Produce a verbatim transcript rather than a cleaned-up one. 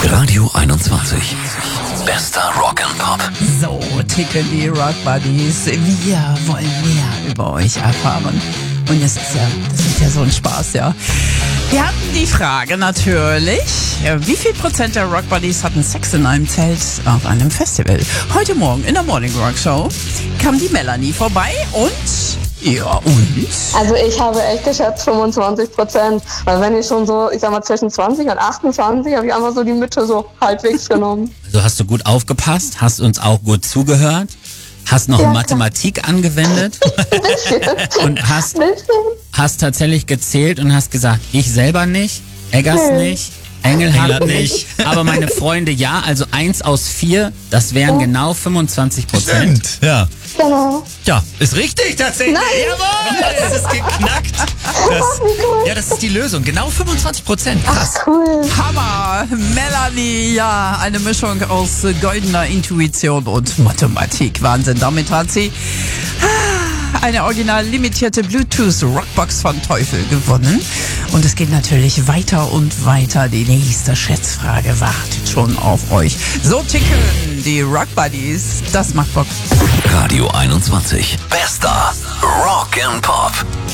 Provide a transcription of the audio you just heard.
Radio einundzwanzig. Bester Rock'n'Pop. So ticken die Rock Buddies. Wir wollen mehr über euch erfahren. Und das ist ja, das ist ja so ein Spaß, ja. Wir hatten die Frage natürlich, wie viel Prozent der Rock Buddies hatten Sex in einem Zelt auf einem Festival? Heute Morgen in der Morning Rock Show kam die Melanie vorbei und... Ja, und? Also ich habe echt geschätzt fünfundzwanzig Prozent. Weil wenn ich schon so, ich sag mal zwischen zwanzig und achtundzwanzig, habe ich einfach so die Mitte so halbwegs genommen. Also hast du gut aufgepasst, hast uns auch gut zugehört, hast noch Ja, Mathematik klar. angewendet und hast, hast tatsächlich gezählt und hast gesagt, ich selber nicht, Eggers Nee. nicht, Engelhardt Engelhardt nicht, aber meine Freunde ja, also eins aus vier, das wären genau fünfundzwanzig Prozent. Stimmt, ja. Genau. Ja, ist richtig tatsächlich. Nein. Jawohl, es ist geknackt. Das, ja, das ist die Lösung. Genau fünfundzwanzig Prozent. Krass. Cool. Hammer! Melanie, ja, eine Mischung aus äh, goldener Intuition und Mathematik. Wahnsinn, damit hat sie ah, eine original limitierte Bluetooth-Rockbox von Teufel gewonnen. Und es geht natürlich weiter und weiter. Die nächste Schätzfrage wartet schon auf euch. So ticken die Rock Buddies. Das macht Bock. Radio einundzwanzig. Bester Rock'n'Pop.